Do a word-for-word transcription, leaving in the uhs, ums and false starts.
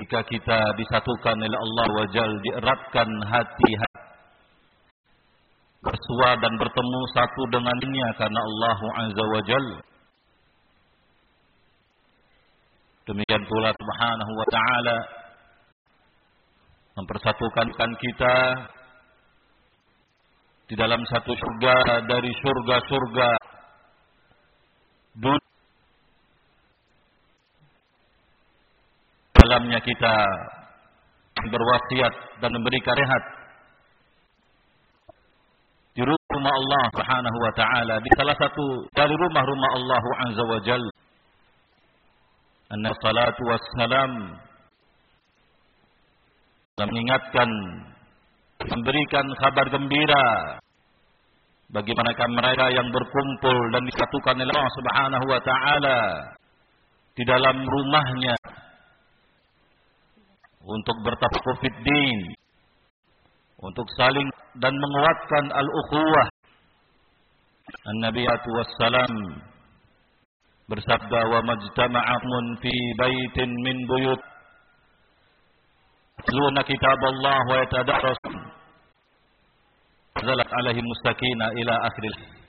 ketika kita disatukan oleh Allah Wajal, dieratkan hati-hati bersua dan bertemu satu dengannya karena Allah Azza Wajal. Demikian pula Subhanahu wa ta'ala mempersatukan kita di dalam satu surga dari surga-surga dunia. Dalamnya kita berwasiat dan memberikan rehat di rumah Allah Subhanahu wa ta'ala, di salah satu dari rumah-rumah Allah Azza wa Jalla. Anna salatu wassalam mengingatkan, memberikan kabar gembira bagi mereka yang berkumpul dan disatukan oleh Allah Subhanahu wa ta'ala di dalam rumahnya untuk bertafaqquh fid din, untuk saling dan menguatkan al-ukhuwah. An-Nabiyatu wassalam bersabda, wa majtama'amun fi baitin min buyut yatluna kitaballah wa yatadarrasun nazalat alaihim sakinah ila akhiril.